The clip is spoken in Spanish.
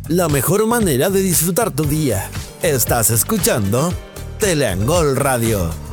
la mejor manera de disfrutar tu día. Estás escuchando Teleangol Radio.